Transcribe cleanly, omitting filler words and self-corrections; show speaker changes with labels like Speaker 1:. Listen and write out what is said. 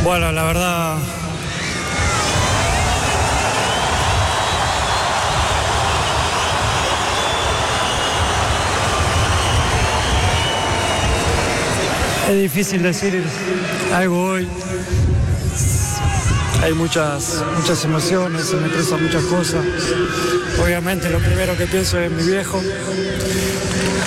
Speaker 1: Bueno, la verdad, es difícil decir algo hoy. Hay muchas emociones, se me cruzan muchas cosas. Obviamente lo primero que pienso es mi viejo.